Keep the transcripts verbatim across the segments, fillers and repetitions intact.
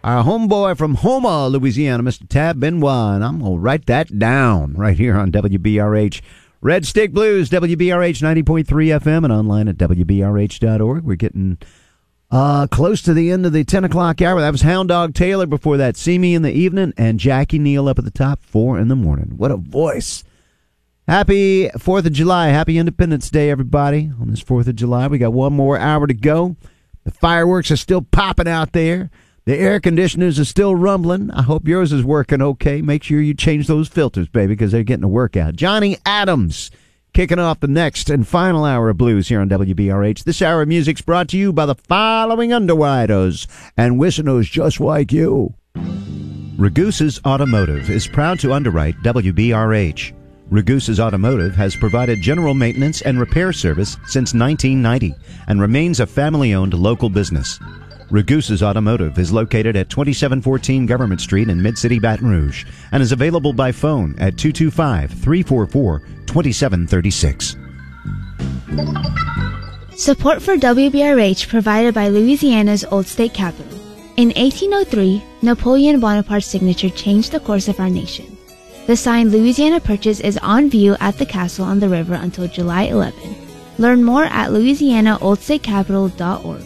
Our homeboy from Houma, Louisiana, Mister Tab Benoit, and I'm going to write that down right here on W B R H. Red Stick Blues, W B R H ninety point three F M, and online at W B R H dot org. We're getting uh, close to the end of the ten o'clock hour. That was Hound Dog Taylor before that. See Me in the Evening, and Jackie Neal up at the top, four in the morning. What a voice. Happy fourth of July. Happy Independence Day, everybody. On this fourth of July, we got one more hour to go. The fireworks are still popping out there. The air conditioners are still rumbling. I hope yours is working okay. Make sure you change those filters, baby, because they're getting a workout. Johnny Adams kicking off the next and final hour of blues here on W B R H. This hour of music's brought to you by the following underwriters and listeners just like you. Ragusa's Automotive is proud to underwrite W B R H. Ragusa's Automotive has provided general maintenance and repair service since nineteen ninety and remains a family-owned local business. Ragusa's Automotive is located at twenty-seven fourteen Government Street in Mid-City, Baton Rouge, and is available by phone at two two five, three four four, two seven three six. Support for W B R H provided by Louisiana's Old State Capitol. In eighteen oh three, Napoleon Bonaparte's signature changed the course of our nation. The sign Louisiana Purchase is on view at the castle on the river until July eleventh. Learn more at louisiana old state capitol dot org.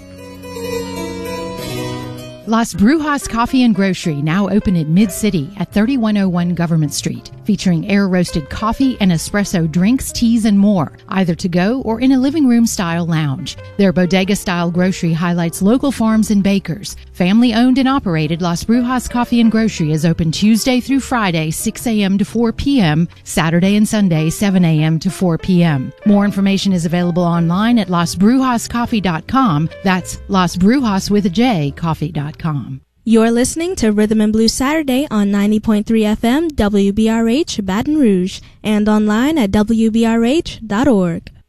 Las Brujas Coffee and Grocery, now open in Mid-City at thirty-one oh one Government Street, featuring air-roasted coffee and espresso drinks, teas, and more, either to go or in a living room-style lounge. Their bodega-style grocery highlights local farms and bakers. Family-owned and operated, Las Brujas Coffee and Grocery is open Tuesday through Friday, six a.m. to four p.m., Saturday and Sunday, seven a.m. to four p.m. More information is available online at las brujas coffee dot com. That's Las Brujas with a J, coffee dot com. You're listening to Rhythm and Blues Saturday on ninety point three F M W B R H Baton Rouge and online at W B R H dot org.